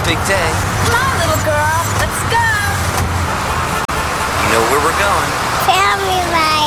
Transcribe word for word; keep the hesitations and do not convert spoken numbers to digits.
big day. Come on, little girl. Let's go. You know where we're going. Tell me, right?